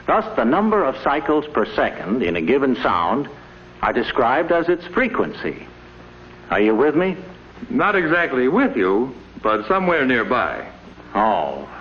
Thus, the number of cycles per second in a given sound are described as its frequency. Are you with me? Not exactly with you, but somewhere nearby. Oh,